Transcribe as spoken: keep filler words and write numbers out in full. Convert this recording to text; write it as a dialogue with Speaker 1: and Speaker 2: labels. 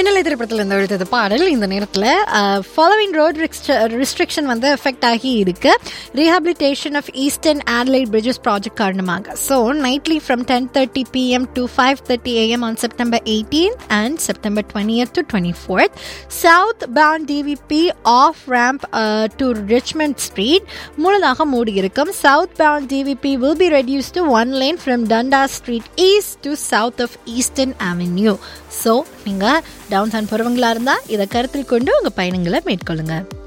Speaker 1: மின்னலை திரைப்படத்தில் இந்த எழுத்தது பாடல் இந்த நேரத்தில் ஃபாலோவிங் ரோட் ரெஸ்ட்ரிக்ஷன் வந்து எஃபெக்ட் ஆகி இருக்கு. Rehabilitation of eastern ஆட்லைட் bridges project காரணமாக. So nightly from ten thirty PM to five thirty AM on September eighteenth and September டுவெண்ட்டியத் to twenty fourth south bound TVP of ramp to Richmond street முழுதாக மூடியிருக்கும். South bound TVP will be reduce to one lane from டண்டா street east to south of eastern avenue. So நீங்கள் down down போகிறவங்களா இருந்தால் இதை கருத்தில் கொண்டு உங்கள் பயணங்களை மேற்கொள்ளுங்க.